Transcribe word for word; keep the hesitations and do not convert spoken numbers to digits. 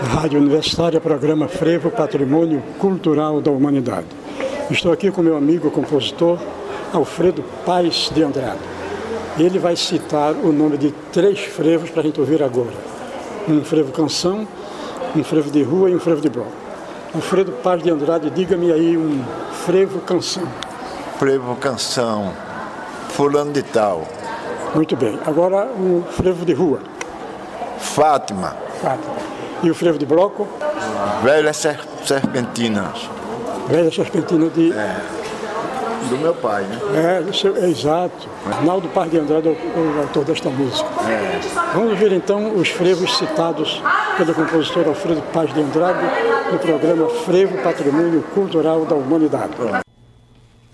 Rádio Universitária, programa Frevo, Patrimônio Cultural da Humanidade. Estou aqui com meu amigo compositor Alfredo Paes de Andrade. Ele vai citar o nome de três frevos para a gente ouvir agora. Um frevo canção, um frevo de rua e um frevo de bloco. Alfredo Paes de Andrade, diga-me aí um frevo canção. Frevo canção, fulano de tal. Muito bem. Agora um frevo de rua. Fátima. Fátima. E o frevo de bloco? Velhas ser serpentinas. Velha Serpentina de... É, do meu pai, né? É, isso é, é exato. Arnaldo Paes de Andrade é o, o autor desta música. É. Vamos ver então os frevos citados pelo compositor Alfredo Paes de Andrade no programa Frevo, Patrimônio Cultural da Humanidade.